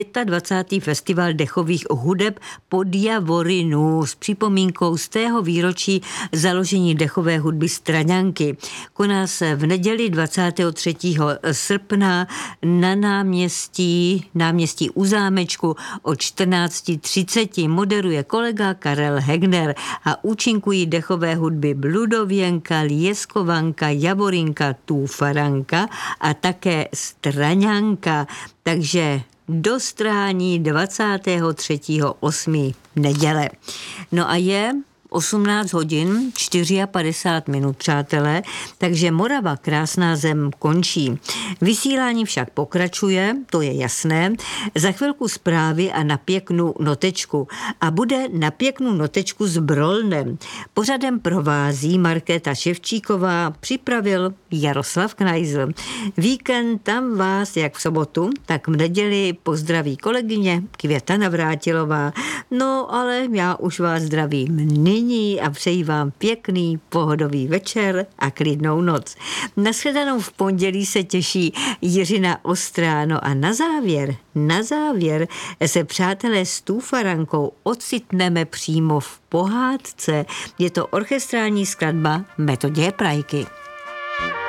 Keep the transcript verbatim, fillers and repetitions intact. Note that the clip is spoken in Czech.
dvacátý pátý festival dechových hudeb pod Javorinu s připomínkou z tého výročí založení dechové hudby Straňanky. Koná se v neděli dvacátého třetího srpna na náměstí, náměstí u zámečku od čtrnáct třicet. Moderuje kolega Karel Hegner a účinkují dechové hudby Bludověnka, Lieskovanka, Javorinka, Túfaranka a také Straňanka. Takže do strání dvacátého třetího osmého neděle. No a je osmnáct hodin padesát čtyři minut, přátelé, takže Morava, krásná zem, končí. Vysílání však pokračuje, to je jasné. Za chvilku zprávy a na pěknou notečku. A bude na pěknou notečku s Brolnem. Pořadem provází Markéta Ševčíková, připravil Jaroslav Knajzl. Víkend tam vás, jak v sobotu, tak v neděli pozdraví kolegyně Květa Navrátilová. No, ale já už vás zdravím nyní a přeji vám pěkný, pohodový večer a klidnou noc. Nashledanou v pondělí se těší Jiřina Ostrá. No a na závěr, na závěr se, přátelé, s Túfarankou ocitneme přímo v pohádce. Je to orchestrální skladba Metoděje Prajky.